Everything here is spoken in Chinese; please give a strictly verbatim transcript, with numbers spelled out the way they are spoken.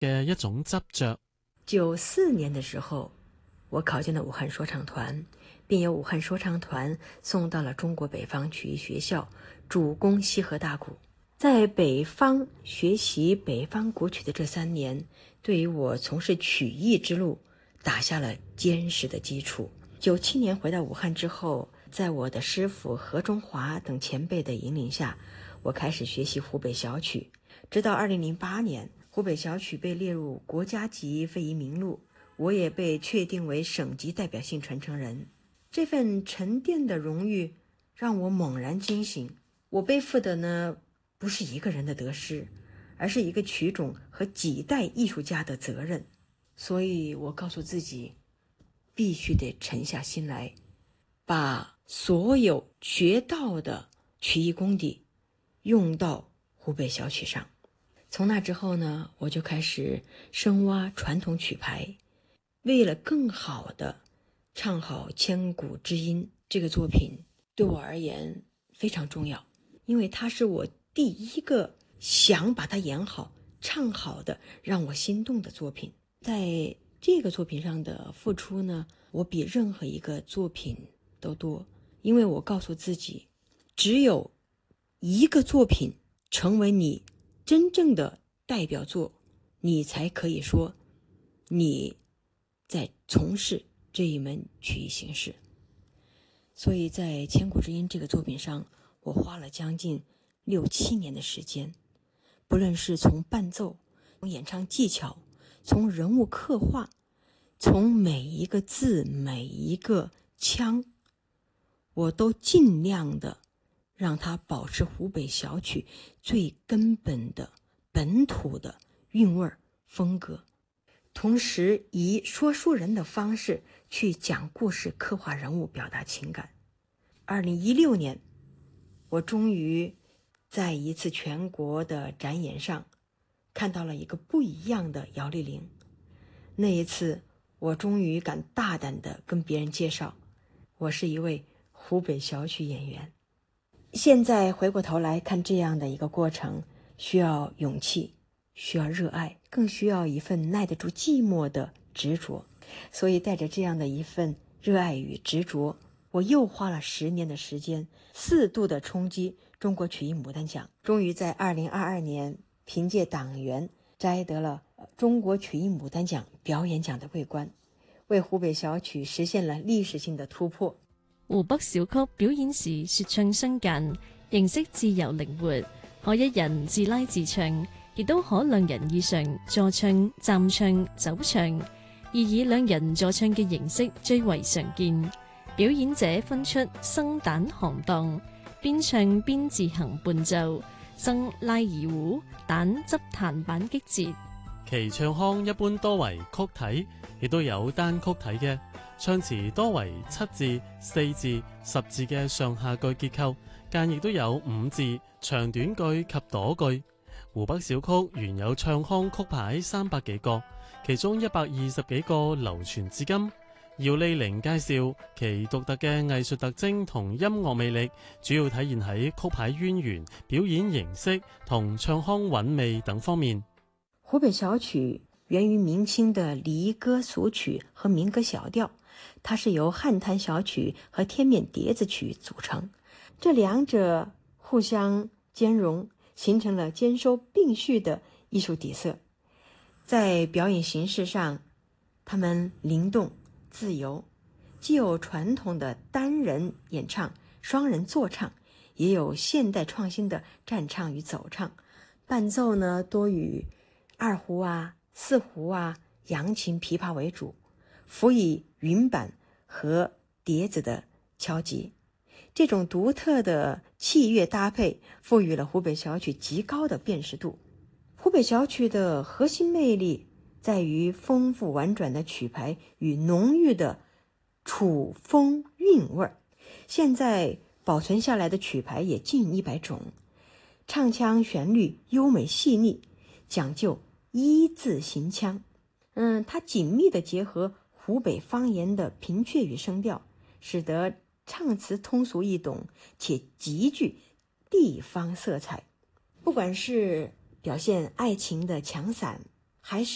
嘅一種執着。 九四年的時候，我考進了武漢說唱團，並由武漢說唱團送到了中國北方曲藝學校，主攻西河大鼓。在北方學習北方古曲的這三年，對於我從事曲藝之路打下了堅實的基礎。九七年回到武漢之後，在我的師傅何中華等前輩的引領下，我開始學習湖北小曲。直到二零零八年，湖北小曲被列入國家級非遺名錄，我也被確定為省級代表性傳承人。這份沉澱的榮譽讓我猛然驚醒，我背負的呢，不是一個人的得失，而是一個曲種和幾代藝術家的責任。所以我告訴自己，必須得沉下心來，把所有學到的曲藝功底用到湖北小曲上。從那之後呢，我就開始深挖傳統曲牌，為了更好的唱好《千古之音》這個作品，對我而言非常重要，因為它是我第一個想把它演好、唱好的讓我心動的作品。在這個作品上的付出呢，我比任何一個作品都多，因為我告訴自己，只有一個作品成為你真正的代表作，你才可以說你在從事這一門曲藝形式。所以在《千古之音》這個作品上，我花了將近六七年的時間，不論是從伴奏、從演唱技巧、從人物刻畫、從每一個字、每一個腔，我都盡量的讓它保持湖北小曲最根本的本土的韻味風格，同時以說書人的方式去講故事、刻畫人物、表達情感。二零一六年，我終於在一次全國的展演上看到了一個不一樣的姚麗玲。那一次，我終於敢大膽地跟別人介紹，我是一位湖北小曲演員。現在回過頭來看這樣的一個過程，需要勇氣，需要熱愛，更需要一份耐得住寂寞的執着。所以帶着這樣的一份熱愛與執着，我又花了十年的時間，四度的衝擊中國曲藝牡丹獎，終於在二零二二年憑借黨員摘得了中國曲藝牡丹獎表演獎的桂冠，為湖北小曲實現了歷史性的突破。 湖北小曲表演時說唱相近，形式自由靈活，可一人自拉自唱，亦都可兩人以上助唱、站唱、走唱，而以兩人助唱嘅形式最為常見。表演者分出生旦行當，邊唱邊自行伴奏，生拉二胡，旦執彈板擊節。 其唱腔一般多為曲體，亦都有單曲體嘅。唱詞多為七字、四字、十字嘅上下句結構，間亦都有五字、長短句及朵句。湖北小曲原有唱腔曲牌三百幾個，其中一百二十幾個流傳至今。姚麗玲介紹其獨特嘅藝術特徵同音樂魅力，主要體現喺曲牌淵源、表演形式同唱腔韻味等方面。 湖北小曲源於明清的離歌俗曲和民歌小調，它是由漢譚小曲和天面碟子曲組成，這兩者互相兼容，形成了兼收並蓄的藝術底色。在表演形式上，它們靈動自由，既有傳統的單人演唱、雙人座唱，也有現代創新的站唱與走唱。伴奏呢，多以二胡啊、四胡啊、揚琴、琵琶為主，輔以雲板和碟子的敲擊。這種獨特的器樂搭配，賦予了湖北小曲極高的辨識度。湖北小曲的核心魅力在於豐富婉轉的曲牌與濃郁的楚風韻味。現在保存下來的曲牌也近一百種，唱腔旋律優美細膩，講究一字行腔。嗯，它緊密地結合湖北方言的平絲與聲調，使得唱詞通俗易懂，且極具地方色彩。不管是表現愛情的強散，還是